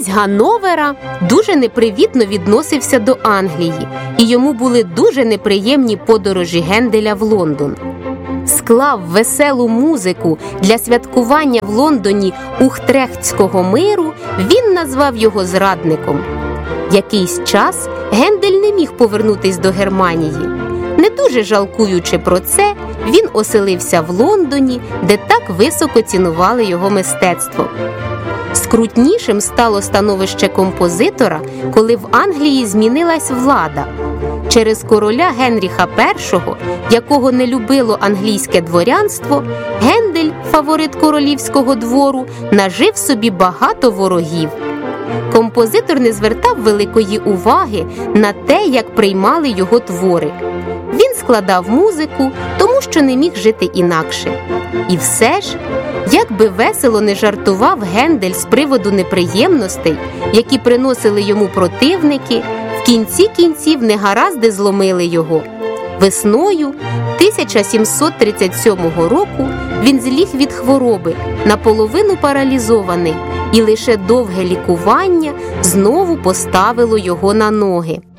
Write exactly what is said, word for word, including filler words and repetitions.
Князь Ганновера дуже непривітно відносився до Англії, і йому були дуже неприємні подорожі Генделя в Лондон. Склав веселу музику для святкування в Лондоні Ухтрехтського миру, він назвав його зрадником. Якийсь час Гендель не міг повернутись до Германії. Не дуже жалкуючи про це, він оселився в Лондоні, де так високо цінували його мистецтво. Скрутнішим стало становище композитора, коли в Англії змінилась влада. Через короля Генріха Першого, якого не любило англійське дворянство, Гендель, фаворит королівського двору, нажив собі багато ворогів. Композитор не звертав великої уваги на те, як приймали його твори. Він складав музику, тому що не міг жити інакше. І все ж, як би весело не жартував Гендель з приводу неприємностей, які приносили йому противники, в кінці кінців негаразди зломили його. Весною тисяча сімсот тридцять сьомого року він зліг від хвороби, наполовину паралізований, і лише довге лікування знову поставило його на ноги.